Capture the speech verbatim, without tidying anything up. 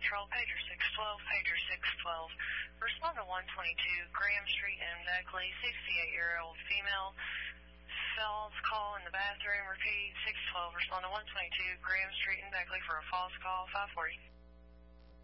Patrol, pager six twelve, pager six twelve. Respond to one twenty-two Graham Street in Beckley, sixty-eight-year-old female. False call in the bathroom. Repeat, six twelve. Respond to one twenty-two Graham Street in Beckley for a false call, five forty.